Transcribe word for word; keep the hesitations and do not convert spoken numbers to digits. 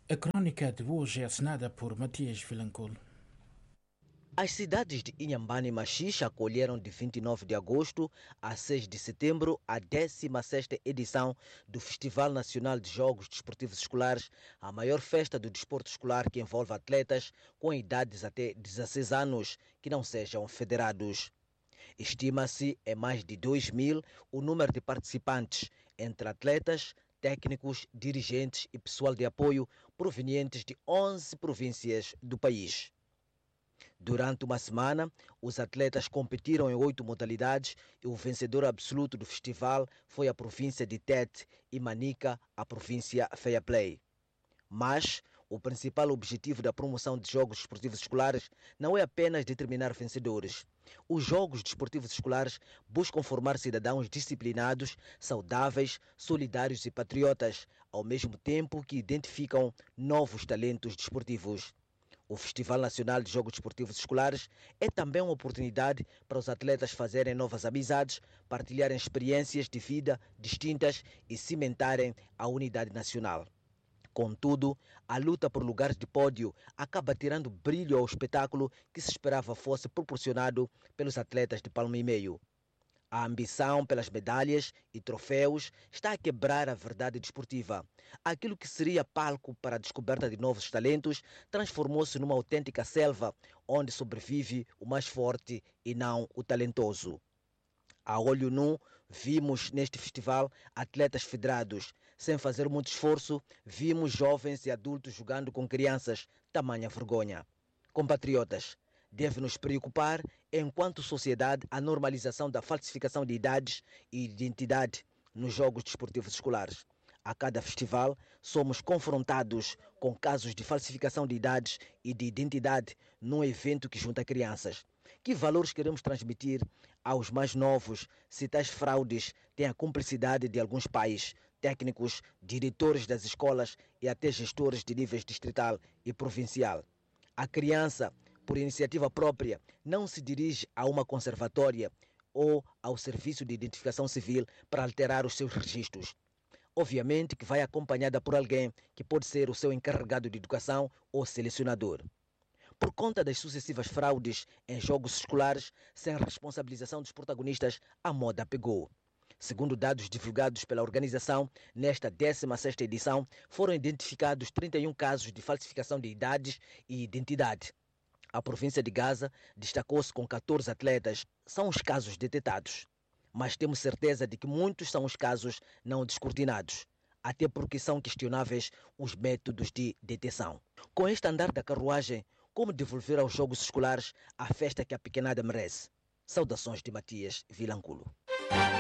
A crónica de hoje é assinada por Matias Vilanculo. As cidades de Inhambane e Machixe acolheram de vinte e nove de agosto a seis de setembro a décima sexta edição do Festival Nacional de Jogos Desportivos Escolares, a maior festa do desporto escolar que envolve atletas com idades até dezesseis anos que não sejam federados. Estima-se em mais de dois mil o número de participantes, entre atletas, técnicos, dirigentes e pessoal de apoio provenientes de onze províncias do país. Durante uma semana, os atletas competiram em oito modalidades e o vencedor absoluto do festival foi a província de Tete e Manica, a província Fair Play. Mas o principal objetivo da promoção de Jogos Desportivos Escolares não é apenas determinar vencedores. Os Jogos Desportivos Escolares buscam formar cidadãos disciplinados, saudáveis, solidários e patriotas, ao mesmo tempo que identificam novos talentos desportivos. O Festival Nacional de Jogos Desportivos Escolares é também uma oportunidade para os atletas fazerem novas amizades, partilharem experiências de vida distintas e cimentarem a unidade nacional. Contudo, a luta por lugares de pódio acaba tirando brilho ao espetáculo que se esperava fosse proporcionado pelos atletas de palmo e meio. A ambição pelas medalhas e troféus está a quebrar a verdade desportiva. Aquilo que seria palco para a descoberta de novos talentos transformou-se numa autêntica selva onde sobrevive o mais forte e não o talentoso. A olho nu, vimos neste festival atletas federados. Sem fazer muito esforço, vimos jovens e adultos jogando com crianças. Tamanha vergonha. Compatriotas, deve nos preocupar, enquanto sociedade, a normalização da falsificação de idades e identidade nos Jogos Desportivos Escolares. A cada festival, somos confrontados com casos de falsificação de idades e de identidade num evento que junta crianças. Que valores queremos transmitir aos mais novos se tais fraudes têm a cumplicidade de alguns pais, técnicos, diretores das escolas e até gestores de níveis distrital e provincial? A criança, por iniciativa própria, não se dirige a uma conservatória ou ao serviço de identificação civil para alterar os seus registros. Obviamente que vai acompanhada por alguém que pode ser o seu encarregado de educação ou selecionador. Por conta das sucessivas fraudes em jogos escolares, sem responsabilização dos protagonistas, a moda pegou. Segundo dados divulgados pela organização, nesta décima sexta edição foram identificados trinta e um casos de falsificação de idades e identidade. A província de Gaza destacou-se com catorze atletas. São os casos detetados. Mas temos certeza de que muitos são os casos não descortinados, até porque são questionáveis os métodos de detecção. Com este andar da carruagem, como devolver aos jogos escolares a festa que a pequenada merece? Saudações de Matias Vilanculo.